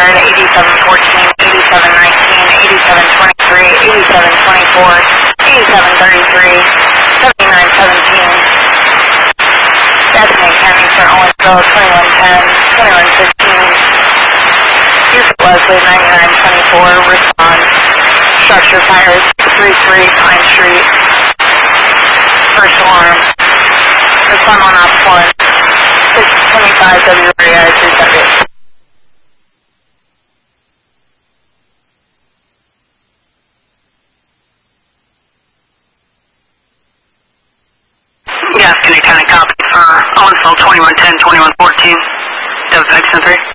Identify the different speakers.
Speaker 1: Guard, 8714, 8719, 8723, 8724, 8733, 7917. Designate County for Owensville, 2110, 2115. Houston Leslie, 9924, respond. Structure fires, 33 Pine Street. First alarm. Respond on op 1. 625 WRI 378.
Speaker 2: Yeah, County copy for Owensville, 2110, 2114. Dev X 3.